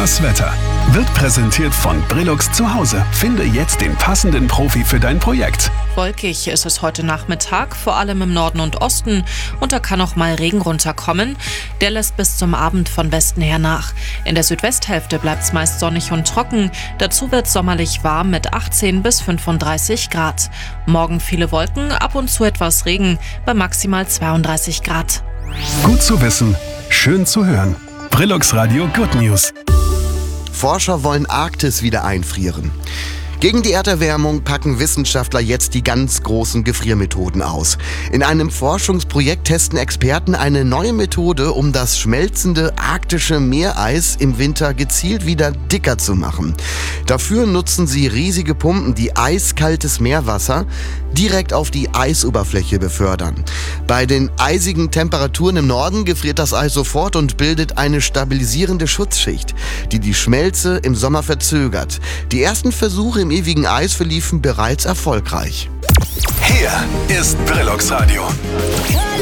Das Wetter wird präsentiert von Brillux zu Hause. Finde jetzt den passenden Profi für dein Projekt. Wolkig ist es heute Nachmittag, vor allem im Norden und Osten. Und da kann auch mal Regen runterkommen. Der lässt bis zum Abend von Westen her nach. In der Südwesthälfte bleibt es meist sonnig und trocken. Dazu wird sommerlich warm mit 18 bis 35 Grad. Morgen viele Wolken, ab und zu etwas Regen bei maximal 32 Grad. Gut zu wissen, schön zu hören. Brillux Radio Good News. Forscher wollen Arktis wieder einfrieren. Gegen die Erderwärmung packen Wissenschaftler jetzt die ganz großen Gefriermethoden aus. In einem Forschungsprojekt testen Experten eine neue Methode, um das schmelzende arktische Meereis im Winter gezielt wieder dicker zu machen. Dafür nutzen sie riesige Pumpen, die eiskaltes Meerwasser direkt auf die Eisoberfläche befördern. Bei den eisigen Temperaturen im Norden gefriert das Eis sofort und bildet eine stabilisierende Schutzschicht, die die Schmelze im Sommer verzögert. Die ersten Versuche im ewigen Eis verliefen bereits erfolgreich. Hier ist Brillux Radio.